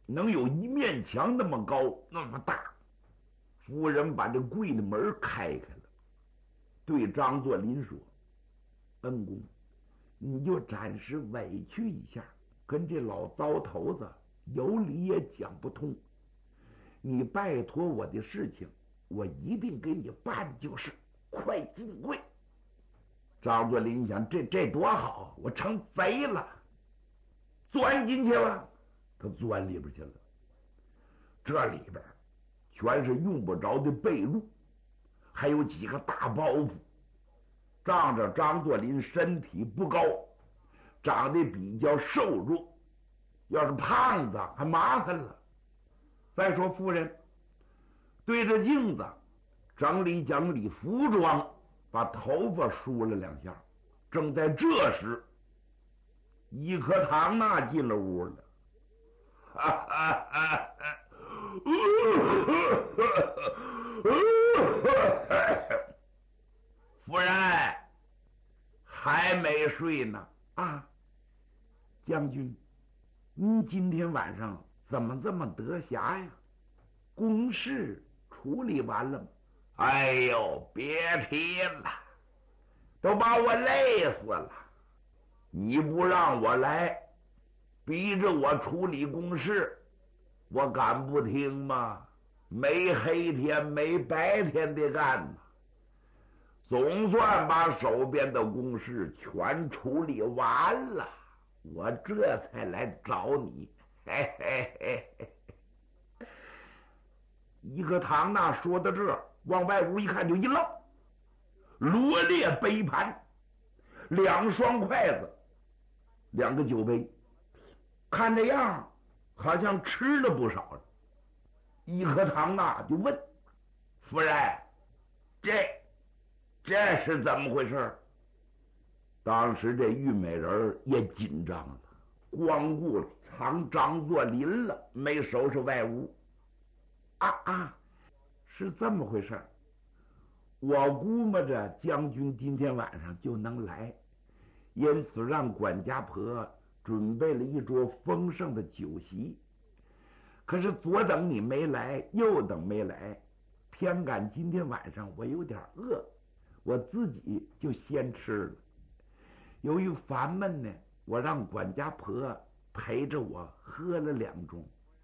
能有一面墙那么高那么大。夫人把这柜的门开了，对张作霖说：“恩公，你就暂时委屈一下，跟这老糟头子有理也讲不通。你拜托我的事情，我一定给你办，就是快进柜。”张作霖想，这多好，我成贼了，钻进去了。他钻里边去了，这里边全是用不着的被褥，还有几个大包袱。仗着张作霖身体不高，长得比较瘦弱，要是胖子还麻烦了。再说夫人对着镜子整理整理服装，把头发梳了两下。正在这时，一颗糖那进了屋了。夫人还没睡呢啊！将军，您今天晚上怎么这么得暇呀？公事处理完了吗？哎呦，别提了，都把我累死了。你不让我来，逼着我处理公事，我敢不听吗？没黑天没白天的干呢。总算把手边的公事全处理完了，我这才来找你。嘿嘿嘿嘿。一个唐娜说到这儿，往外屋一看，就一愣，罗列杯盘，两双筷子，两个酒杯，看这样好像吃了不少了。一和唐娜就问夫人：“这是怎么回事？”当时这玉美人也紧张了，光顾了藏张作霖了，没收拾外屋。是这么回事。我估摸着将军今天晚上就能来，因此让管家婆准备了一桌丰盛的酒席。可是左等你没来，右等没来，偏赶今天晚上我有点饿，我自己就先吃了。由于烦闷呢，我让管家婆陪着我喝了2盅。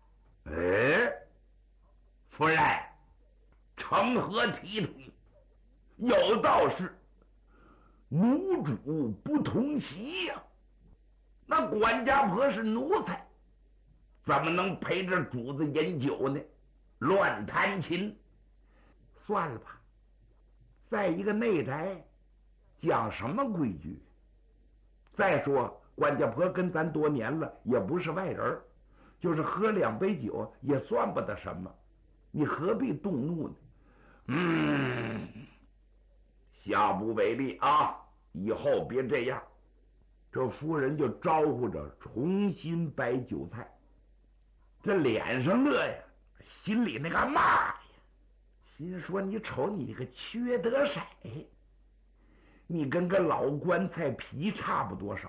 夫人成何体统？有道是奴主不同席呀。那管家婆是奴才，怎么能陪着主子饮酒呢？乱弹琴。算了吧，在一个内宅讲什么规矩？再说管家婆跟咱多年了，也不是外人，就是喝2杯酒也算不得什么，你何必动怒呢？下不为例啊，以后别这样。这夫人就招呼着重新摆酒菜，这脸上乐呀，心里那个骂呀，心说你瞅你这个缺德色，你跟个老棺材皮差不多少，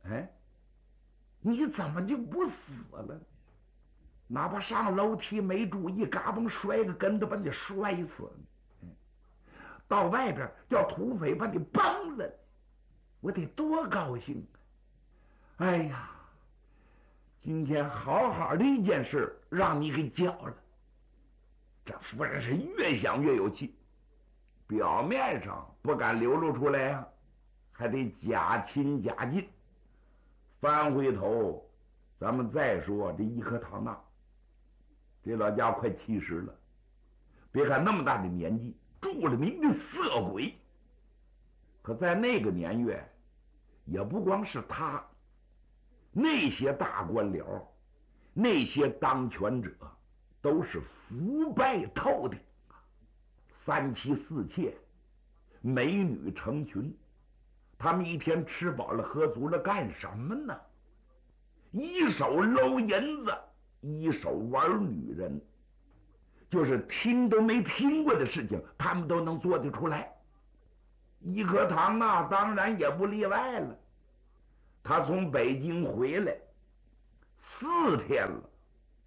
你怎么就不死了？哪怕上楼梯没注意，嘎嘣摔个跟头把你摔死，到外边叫土匪把你崩了，我得多高兴啊！哎呀，今天好好的一件事让你给搅了。这夫人是越想越有气，表面上不敢流露出来呀，还得假亲假近。翻回头咱们再说这一颗唐娜，这老家快70了，别看那么大的年纪，著了名的色鬼。可在那个年月，也不光是他，那些大官僚，那些当权者都是腐败透顶，3妻4妾，美女成群。他们一天吃饱了喝足了干什么呢？一手搂银子，一手玩女人，就是听都没听过的事情，他们都能做得出来。一颗糖那当然也不例外了。他从北京回来4天了，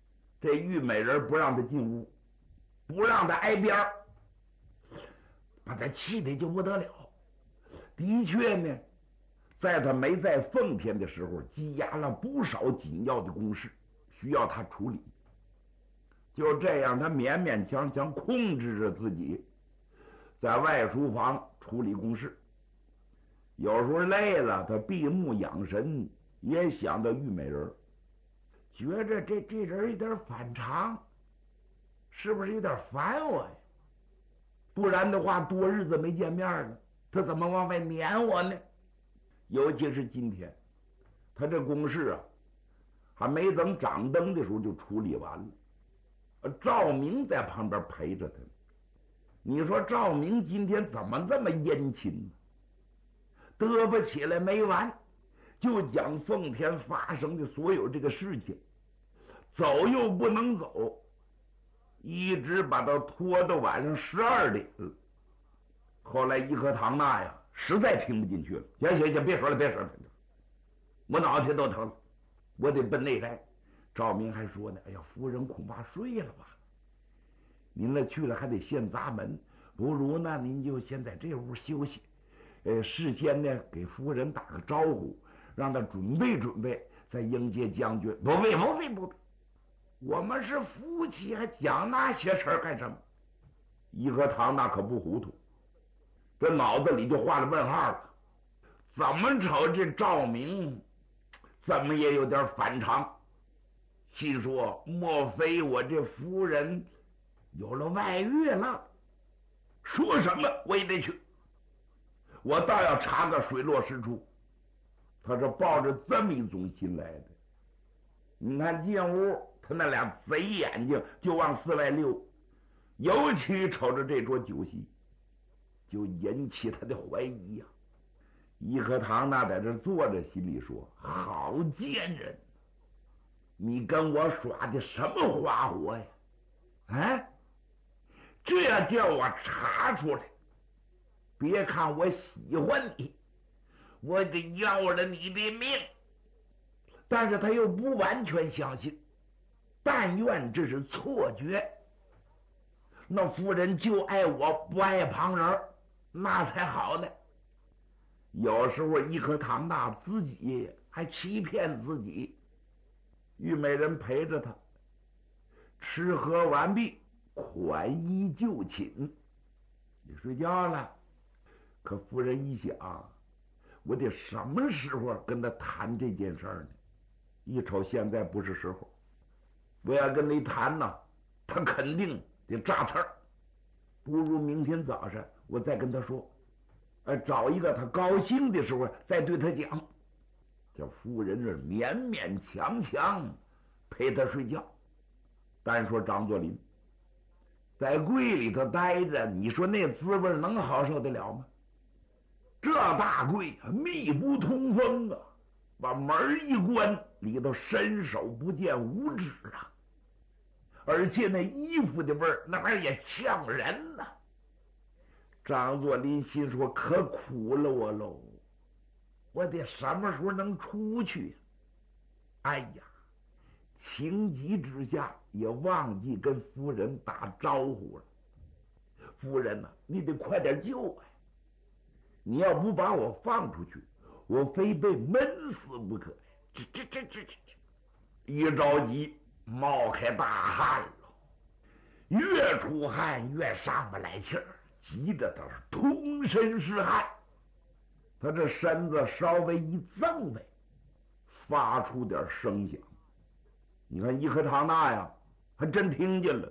这虞美人不让他进屋，不让他挨边儿，把他气得就不得了。的确呢，在他没在奉天的时候，积压了不少紧要的公事，需要他处理。就这样，他勉勉强强控制着自己，在外书房处理公事。有时候累了，他闭目养神，也想到虞美人，觉着这人有点反常，是不是有点烦我呀？不然的话，多日子没见面了，他怎么往外撵我呢？尤其是今天，他这公事啊，还没等掌灯的时候就处理完了。赵明在旁边陪着他。你说赵明今天怎么这么殷勤呢？嘚啵起来没完，就讲奉天发生的所有这个事情，走又不能走，一直把他拖到晚上12点了。后来义和堂那呀，实在听不进去了，行，别说了，我脑袋都疼了，我得奔内宅。赵明还说呢，哎呀，夫人恐怕睡了吧，您那去了还得现砸门，不如呢您就先在这屋休息，事先呢给夫人打个招呼，让她准备准备，再迎接将军。不必，我们是夫妻，还讲那些事儿干什么？义和堂那可不糊涂，这脑子里就画了问号了。怎么瞅这赵明怎么也有点反常，心说莫非我这夫人有了外遇了？说什么我也得去，我倒要查个水落石出。他是抱着这么一种心来的。你看进屋，他那俩贼眼睛就往四外溜，尤其瞅着这桌酒席，就引起他的怀疑呀。义和堂那在这坐着，心里说：好贱人，你跟我耍的什么花活呀？啊，这要叫我查出来，别看我喜欢你，我得要了你的命。但是他又不完全相信，但愿这是错觉。那夫人就爱我，不爱旁人，那才好呢。有时候义和堂那自己还欺骗自己。虞美人陪着他，吃喝完毕，款衣就寝，你睡觉了。可夫人一想，我得什么时候跟他谈这件事呢？一瞅现在不是时候，我要跟你谈呢，他肯定得扎刺儿。不如明天早上我再跟他说，找一个他高兴的时候再对他讲。这夫人是勉勉强强陪他睡觉。单说张作霖在柜里头待着，你说那滋味能好受得了吗？这大柜密不通风啊，把门一关，里头伸手不见五指啊。而且那衣服的味儿，那玩意儿也呛人呐。张作霖心说：可苦了我喽，我得什么时候能出去？哎呀，情急之下也忘记跟夫人打招呼了。夫人呐，你得快点救我呀！你要不把我放出去，我非被闷死不可。这一着急冒开大汗了，越出汗越上不来气儿，急着他是通身是汗。他这身子稍微一增呗，发出点声响。你看义和堂那呀，还真听见了。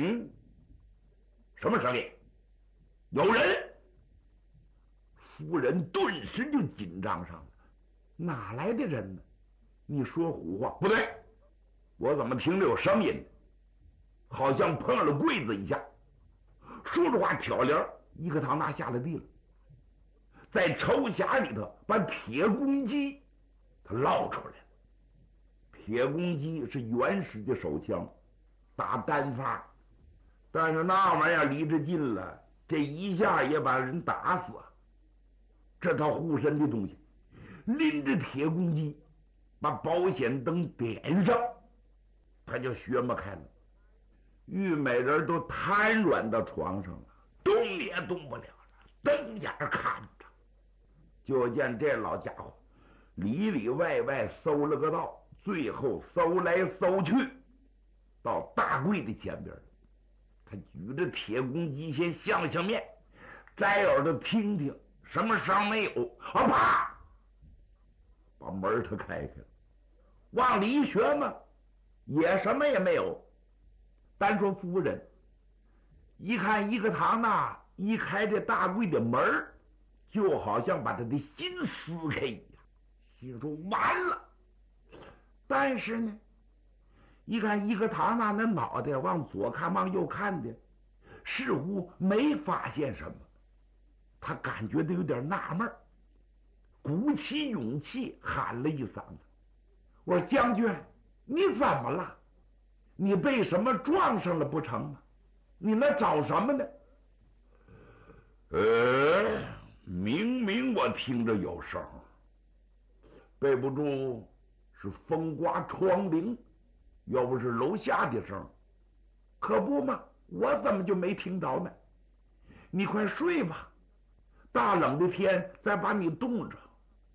什么声音？有人！夫人顿时就紧张上了。哪来的人呢？你说胡话！不对，我怎么听着有声音？好像碰了柜子一下。说着话挑帘，义和堂那下了地了，在抽匣里头把铁公鸡他捞出来了。铁公鸡是原始的手枪，打单发，但是那玩意儿离着近了，这一下也把人打死。这套护身的东西，拎着铁公鸡，把保险灯点上， 他就学么开了。玉美人都瘫软到床上了，动也动不了了，瞪眼看着。就见这老家伙里里外外搜了个道，最后搜来搜去，到大柜的前边，他举着铁公鸡先相相面，摘耳朵听听，什么声没有，啪，把门他开开了。往里学嘛，也什么也没有。单说夫人一看一个堂那一开这大柜的门，就好像把他的心撕开一样，心说完了。但是呢，一看一个堂那脑袋往左看往右看的，似乎没发现什么。他感觉到有点纳闷，鼓起勇气喊了一嗓子：“我说将军，你怎么了？你被什么撞上了不成吗？你那找什么呢？”明明我听着有声，背不住是风刮窗棂，要不是楼下的声，可不嘛，我怎么就没听着呢？你快睡吧，大冷的天再把你冻着。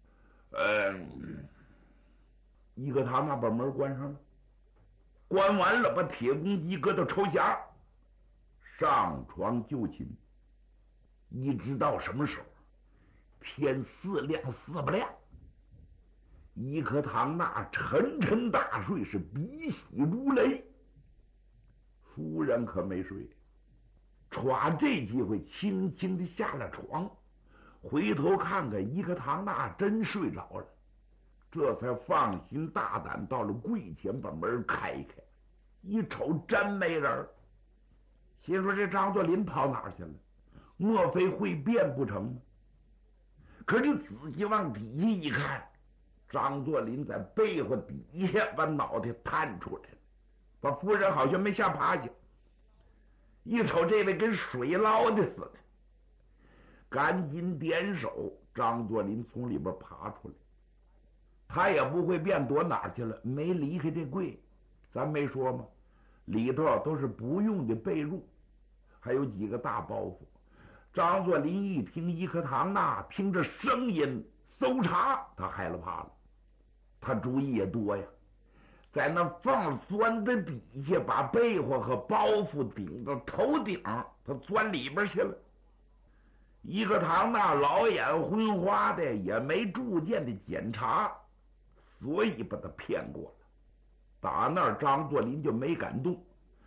一个他那把门关上了，关完了把铁公鸡搁到抽匣，上床就寝，一直到什么时候？天4亮4不亮，一颗糖那沉沉大睡，是鼻息如雷。夫人可没睡，抓这机会轻轻的下了床，回头看看一颗糖那真睡着了，这才放心大胆到了柜前，把门开开，一瞅真没人，心说这张作霖跑哪儿去了？莫非会变不成吗？可是仔细往底下一看，张作霖在被窝底下把脑袋探出来了，把夫人好像没吓趴下。一瞅这位跟水捞的似的，赶紧点手，张作霖从里边爬出来。他也不会变躲哪儿去了，没离开这柜。咱没说吗？里头都是不用的被褥，还有几个大包袱。张作霖一听一颗糖那听着声音搜查，他害了怕了。他主意也多呀，在那放钻的底下把被窝和包袱顶到头顶，他钻里边去了。一颗糖那老眼昏花的，也没逐渐的检查，所以把他骗过了。打那儿张作霖就没敢动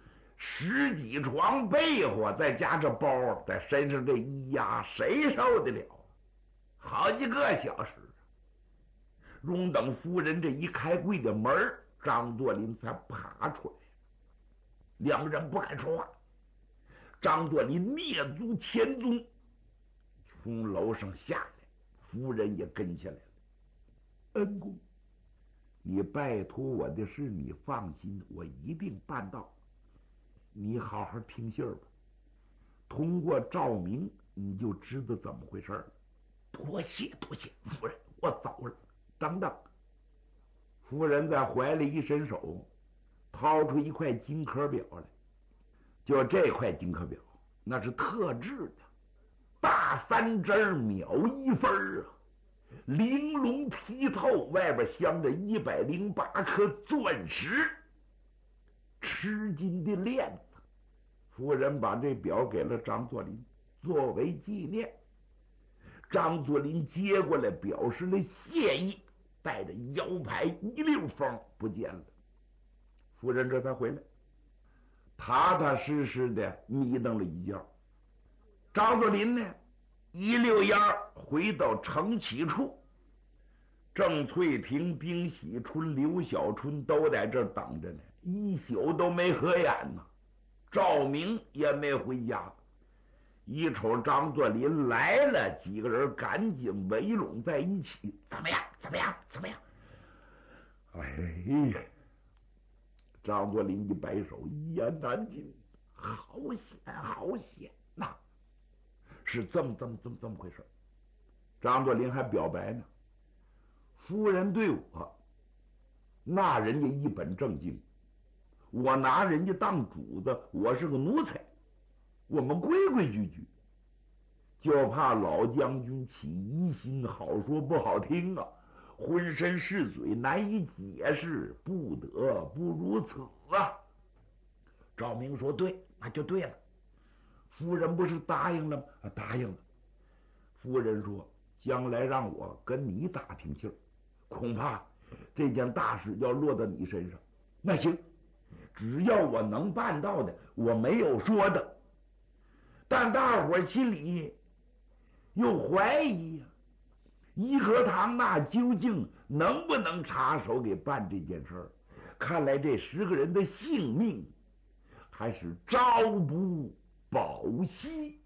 ，10几床被窝再加这包在身上这一压，谁受得了？好几个小时，容等夫人这一开柜的门，张作霖才爬出来。两人不敢说话。张作霖蹑足潜踪，从楼上下来，夫人也跟下来了。恩公，你拜托我的事你放心，我一定办到。你好好听信儿吧，通过照明你就知道怎么回事了。多谢多谢，夫人，我走了。等等，夫人在怀里一伸手，掏出一块金壳表来。就这块金壳表，那是特制的，大3针秒1分啊，玲珑剔透，外边镶着108颗钻石，吃金的链子。夫人把这表给了张作霖，作为纪念。张作霖接过来，表示了谢意，带着腰牌一溜风不见了。夫人这才回来，踏踏实实的眯瞪了一觉。张作霖呢，一溜烟回到程启处，郑翠萍、冰喜春、刘小春都在这儿等着呢，一宿都没合眼呢。赵明也没回家，一瞅张作霖来了，几个人赶紧围拢在一起。怎么样？怎么样？怎么样？哎呀！张作霖一摆手，一言难尽。好险，好险呐！是这么回事。张作霖还表白呢，夫人对我，那人家一本正经。 我拿人家当主子，我是个奴才，我们规规矩矩，就怕老将军起疑心，好说不好听啊，浑身是嘴，难以解释，不得不如此啊。赵明说：“对，那就对了。夫人不是答应了吗？答应了。夫人说，将来让我跟你打听气儿，恐怕这件大事要落到你身上。那行，只要我能办到的，我没有说的。但大伙心里又怀疑呀，颐和堂那究竟能不能插手给办这件事儿？看来这10个人的性命还是朝不保夕。”